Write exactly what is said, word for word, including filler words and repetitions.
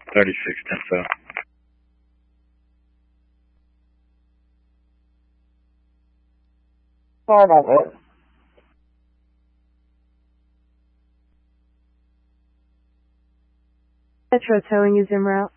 thirty-six Tempo. Sorry about that. Metro Towing is en route.